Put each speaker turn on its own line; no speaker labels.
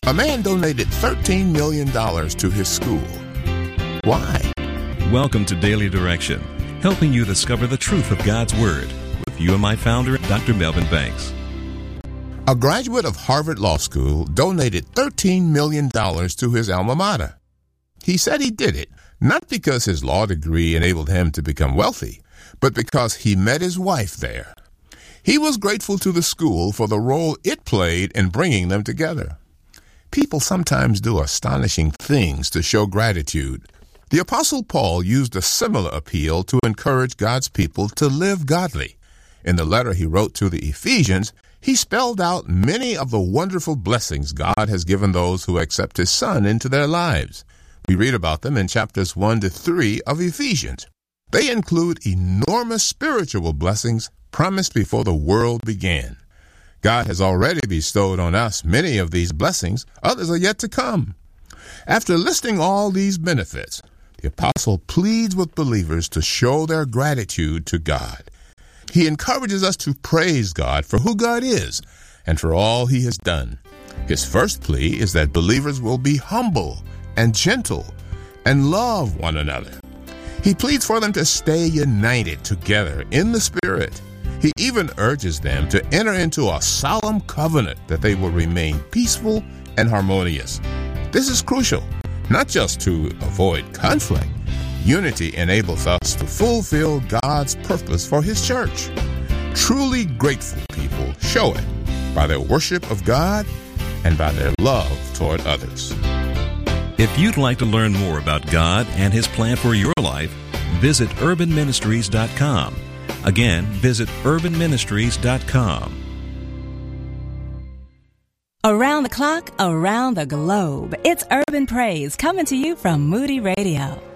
A man donated $13 million to his school. Why?
Welcome to Daily Direction, helping you discover the truth of God's Word with UMI founder, Dr. Melvin Banks.
A graduate of Harvard Law School donated $13 million to his alma mater. He said he did it not because his law degree enabled him to become wealthy, but because he met his wife there. He was grateful to the school for the role it played in bringing them together. People sometimes do astonishing things to show gratitude. The Apostle Paul used a similar appeal to encourage God's people to live godly. In the letter he wrote to the Ephesians, he spelled out many of the wonderful blessings God has given those who accept His Son into their lives. We read about them in chapters 1 to 3 of Ephesians. They include enormous spiritual blessings promised before the world began. God has already bestowed on us many of these blessings. Others are yet to come. After listing all these benefits, the apostle pleads with believers to show their gratitude to God. He encourages us to praise God for who God is and for all He has done. His first plea is that believers will be humble and gentle and love one another. He pleads for them to stay united together in the Spirit. He even urges them to enter into a solemn covenant that they will remain peaceful and harmonious. This is crucial, not just to avoid conflict. Unity enables us to fulfill God's purpose for His church. Truly grateful people show it by their worship of God and by their love toward others.
If you'd like to learn more about God and His plan for your life, visit urbanministries.com. Again, visit urbanministries.com.
Around the clock, around the globe, it's Urban Praise coming to you from Moody Radio.